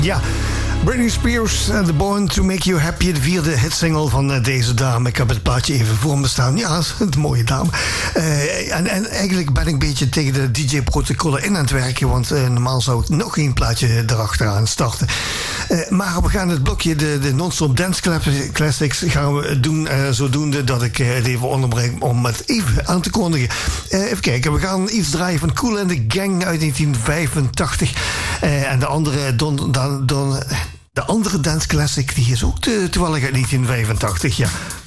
Ja, Britney Spears, The Born to Make You Happy, de vierde hitsingle van deze dame. Ik heb het plaatje even voor me staan. Ja, dat is een mooie dame. En eigenlijk ben ik een beetje tegen de DJ-protocollen in aan het werken, want normaal zou ik nog één plaatje erachteraan starten. Maar we gaan het blokje, de non-stop dance classics, gaan we doen zodoende dat ik het even onderbreng om het even aan te kondigen. Even kijken, we gaan iets draaien van Kool and the Gang uit 1985. En de andere de andere dance classic, die is ook toevallig uit 1985, ja.